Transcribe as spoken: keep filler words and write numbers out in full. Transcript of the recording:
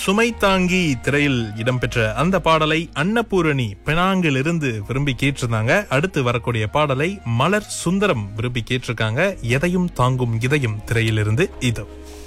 சுமை தாங்கி திரையில் இடம்பெற்ற அந்த பாடலை அன்னபூரணி பினாங்கிலிருந்து விரும்பி கேட்டிருந்தாங்க. அடுத்து வரக்கூடிய பாடலை மலர் சுந்தரம் விரும்பி கேட்டிருக்காங்க. எதையும் தாங்கும் இதயம் திரையிலிருந்து இது.